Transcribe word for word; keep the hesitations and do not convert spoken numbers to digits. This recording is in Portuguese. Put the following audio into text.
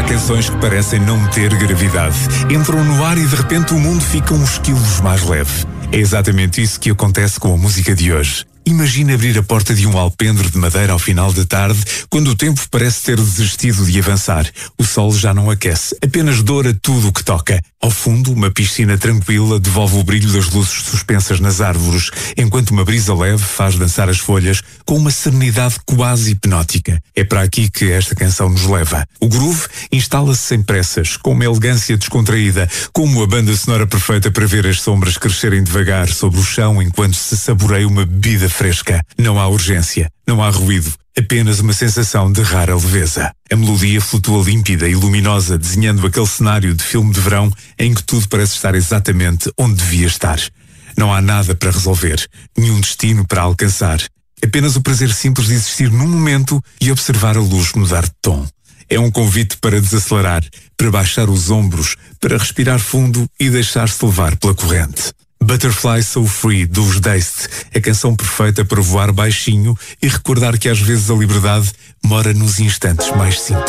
canções que parecem não ter gravidade. Entram no ar e de repente o mundo fica uns quilos mais leve. É exatamente isso que acontece com a música de hoje. Imagina abrir a porta de um alpendre de madeira ao final da tarde, quando o tempo parece ter desistido de avançar. O sol já não aquece, apenas doura tudo o que toca. Ao fundo, uma piscina tranquila devolve o brilho das luzes suspensas nas árvores, enquanto uma brisa leve faz dançar as folhas com uma serenidade quase hipnótica. É para aqui que esta canção nos leva. O groove instala-se sem pressas, com uma elegância descontraída, como a banda sonora perfeita para ver as sombras crescerem devagar sobre o chão enquanto se saboreia uma bebida fresca. Não há urgência, não há ruído, apenas uma sensação de rara leveza. A melodia flutua límpida e luminosa, desenhando aquele cenário de filme de verão em que tudo parece estar exatamente onde devia estar. Não há nada para resolver, nenhum destino para alcançar. Apenas o prazer simples de existir num momento e observar a luz mudar de tom. É um convite para desacelerar, para baixar os ombros, para respirar fundo e deixar-se levar pela corrente. Butterfly So Free, dos Dazed, a canção perfeita para voar baixinho e recordar que às vezes a liberdade mora nos instantes mais simples.